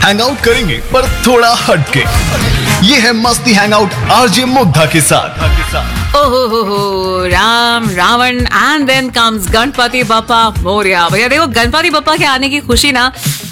Hang out करेंगे पर थोड़ा हटके। ये है मस्ती हैंग आउट आरजे मुग्धा के साथ। ओहो Ram Ravan and then comes Ganpati Bappa Morya. भैया देखो, गणपति बप्पा के आने की खुशी ना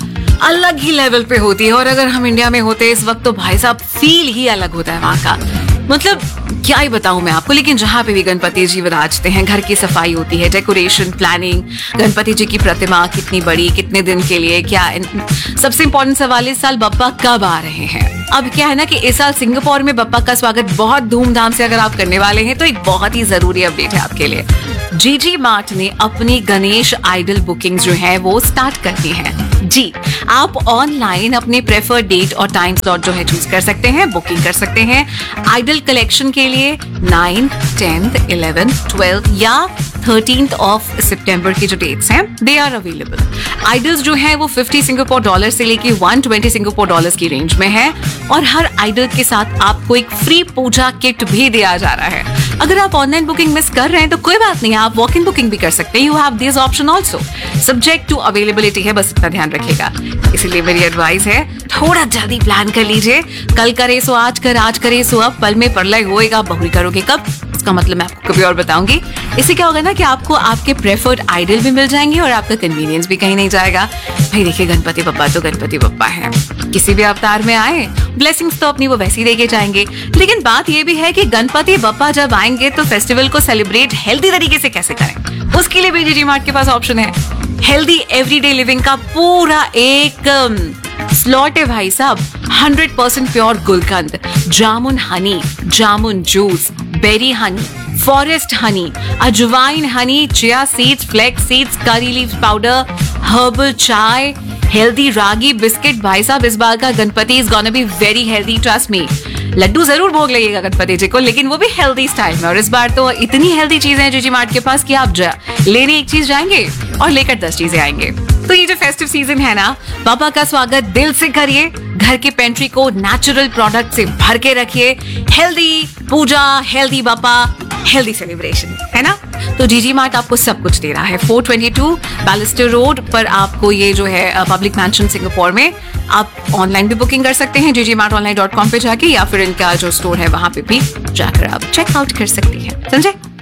अलग ही लेवल पे होती है। और अगर हम इंडिया में होते इस वक्त तो भाई साहब फील ही अलग होता है वहां का। मतलब क्या ही बताऊं मैं आपको, लेकिन जहां पे भी गणपति जी विराजते हैं, घर की सफाई होती है, डेकोरेशन, प्लानिंग, गणपति जी की प्रतिमा कितनी बड़ी, कितने दिन के लिए, क्या सबसे इंपॉर्टेंट सवाल इस साल बप्पा कब आ रहे हैं। अब क्या है ना कि इस साल सिंगापुर में बप्पा का स्वागत बहुत धूमधाम से अगर आप करने वाले हैं तो एक बहुत ही जरूरी अपडेट है आपके लिए। जीजी मार्ट ने अपनी गणेश आइडल बुकिंग जो है वो स्टार्ट कर दी है। जी, आप ऑनलाइन अपने प्रेफर्ड डेट और टाइम स्लॉट जो है चूज कर सकते हैं, बुकिंग कर सकते हैं आइडल कलेक्शन के लिए 9th, 10th, 11th, 12th या 13th ऑफ सितंबर की जो डेट्स हैं दे आर अवेलेबल। आइडल्स जो है वो 50 सिंगापुर डॉलर से लेके 120 सिंगापुर डॉलर्स की रेंज में है और हर आइडल के साथ आपको एक फ्री पूजा किट भी दिया जा रहा है। अगर आप ऑनलाइन बुकिंग मिस कर रहे हैं तो कोई बात नहीं, आप वॉक इन बुकिंग भी कर सकते हैं। You have this option also, subject to availability है, बस इतना ध्यान रखिएगा। इसीलिए मेरी एडवाइस है थोड़ा जल्दी प्लान कर लीजिए। कल करे सो आज कर, आज करे सो अब, पल में परलय होएगा, बहुरी करोगे कब, इसका मतलब मैं आपको कभी और बताऊंगी। इससे क्या होगा ना कि आपको आपके प्रेफर्ड आइडल भी मिल जाएंगे और आपका कन्वीनियंस भी कहीं नहीं जाएगा। भाई देखिए, गणपति बप्पा तो गणपति बप्पा है, किसी भी अवतार में आए ब्लेसिंग्स तो अपनी वो वैसे ही देके जाएंगे। लेकिन बात ये भी है कि गणपति बप्पा जब आएंगे तो फेस्टिवल को सेलिब्रेट हेल्दी तरीके से कैसे करें, उसके लिए भी जीजी मार्ट के पास ऑप्शन है। हेल्दी एवरीडे लिविंग का पूरा एक स्लॉट है भाई साहब। 100% प्योर गुलकंद, जामुन हनी, जामुन juice, berry Honey, forest Honey, अजवाइन Honey, chia seeds, flex seeds, करी लीफ पाउडर, हर्बल चाय, हेल्दी रागी बिस्किट। भाई साहब इस बार का Ganpati is gonna be very healthy, trust me. Laddu जरूर भोग लगेगा गणपति जी को, लेकिन वो भी हेल्दी स्टाइल में। और इस बार तो इतनी हेल्दी चीजें हैं जीजी मार्ट के पास कि आप लेने एक चीज जाएंगे और लेकर 10 चीजें आएंगे। तो ये जो फेस्टिव सीजन है ना, पापा का स्वागत दिल से करिए, घर के पेंट्री को नेचुरल प्रोडक्ट से भर के रखिए। हेल्दी पूजा, हेल्दी पापा, हेल्दी सेलिब्रेशन, है ना। तो जीजी मार्ट आपको सब कुछ दे रहा है। 422 बैलिस्टर रोड पर आपको ये जो है पब्लिक मैंशन सिंगापुर में, आप ऑनलाइन भी बुकिंग कर सकते हैं ggmartonline.com पे जाके, या फिर इनका जो स्टोर है वहां पे भी जाकर आप चेकआउट कर सकती हैं। समझे।